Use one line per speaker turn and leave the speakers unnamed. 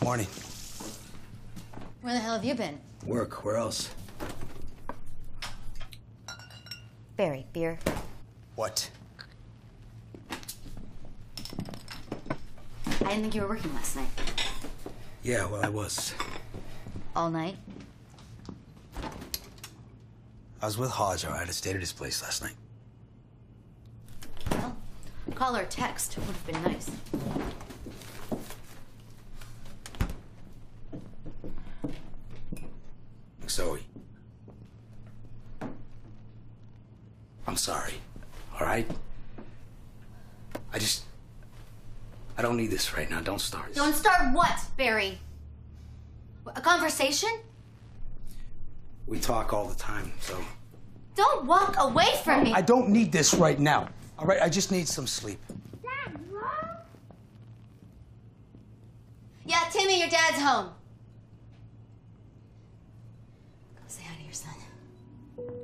Morning.
Where the hell have you been?
Work. Where else?
Barry, beer.
What?
I didn't think you were working last night.
Yeah, well, I was.
All night?
I was with Hodge, all right? I stayed at his place last night.
Well, call or text would have been nice.
Zoe. I'm sorry, all right? I don't need this right now. Don't start.
Don't start what, Barry? A conversation?
We talk all the time, so...
Don't walk away from me!
I don't need this right now, all right? I just need some sleep.
Dad, Mom? Yeah, Timmy, your dad's home.